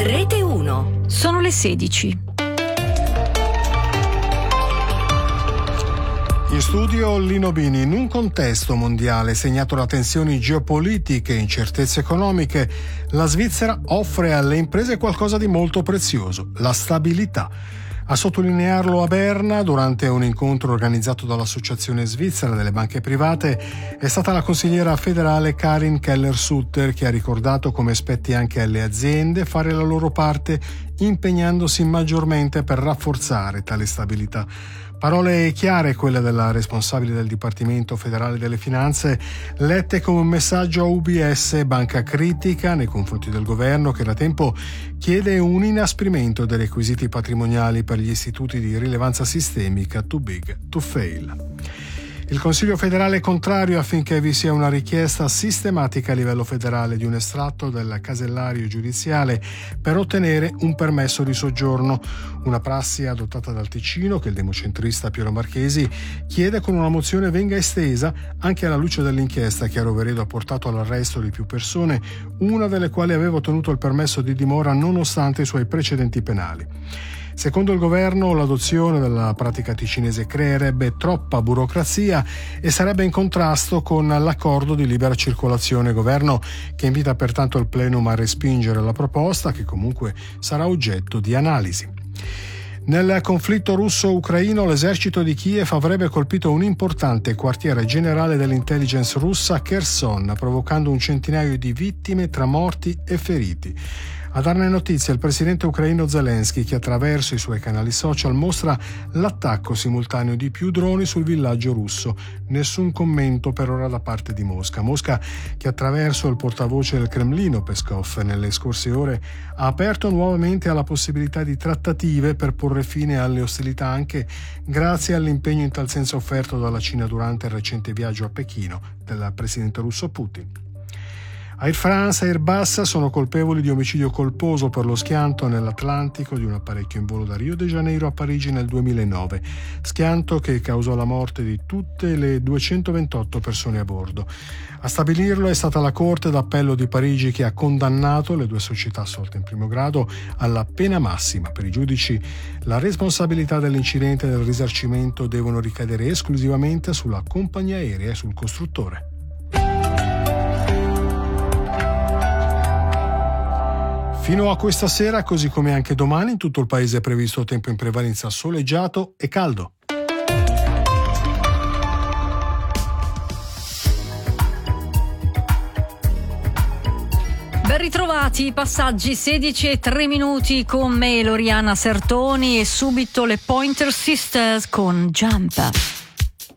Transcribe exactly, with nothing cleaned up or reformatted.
Rete uno. Sono le sedici. In studio Lino Bini. In un contesto mondiale segnato da tensioni geopolitiche e incertezze economiche, la Svizzera offre alle imprese qualcosa di molto prezioso: la stabilità. A sottolinearlo a Berna, durante un incontro organizzato dall'Associazione Svizzera delle Banche Private, è stata la consigliera federale Karin Keller-Sutter, che ha ricordato come spetti anche alle aziende fare la loro parte, impegnandosi maggiormente per rafforzare tale stabilità. Parole chiare, quelle della responsabile del Dipartimento federale delle Finanze, lette come un messaggio a U B S, banca critica nei confronti del governo, che da tempo chiede un inasprimento dei requisiti patrimoniali per gli istituti di rilevanza sistemica too big to fail. Il Consiglio federale è contrario affinché vi sia una richiesta sistematica a livello federale di un estratto del casellario giudiziale per ottenere un permesso di soggiorno, una prassi adottata dal Ticino che il democentrista Piero Marchesi chiede con una mozione venga estesa anche alla luce dell'inchiesta che a Roveredo ha portato all'arresto di più persone, una delle quali aveva ottenuto il permesso di dimora nonostante i suoi precedenti penali. Secondo il governo, l'adozione della pratica ticinese creerebbe troppa burocrazia e sarebbe in contrasto con l'accordo di libera circolazione, governo che invita pertanto il plenum a respingere la proposta, che comunque sarà oggetto di analisi. Nel conflitto russo-ucraino l'esercito di Kiev avrebbe colpito un importante quartiere generale dell'intelligence russa a Kherson, provocando un centinaio di vittime tra morti e feriti. A darne notizia il presidente ucraino Zelensky, che attraverso i suoi canali social mostra l'attacco simultaneo di più droni sul villaggio russo. Nessun commento per ora da parte di Mosca. Mosca che attraverso il portavoce del Cremlino Peskov nelle scorse ore ha aperto nuovamente alla possibilità di trattative per porre fine alle ostilità, anche grazie all'impegno in tal senso offerto dalla Cina durante il recente viaggio a Pechino del presidente russo Putin. Air France e Airbus sono colpevoli di omicidio colposo per lo schianto nell'Atlantico di un apparecchio in volo da Rio de Janeiro a Parigi nel duemilanove, schianto che causò la morte di tutte le duecentoventotto persone a bordo. A stabilirlo è stata la Corte d'Appello di Parigi, che ha condannato le due società assolte in primo grado alla pena massima. Per i giudici la responsabilità dell'incidente e del risarcimento devono ricadere esclusivamente sulla compagnia aerea e sul costruttore. Fino a questa sera, così come anche domani, in tutto il paese è previsto tempo in prevalenza soleggiato e caldo. Ben ritrovati, passaggi sedici e tre minuti con me, Loriana Sertoni, e subito le Pointer Sisters con Jump.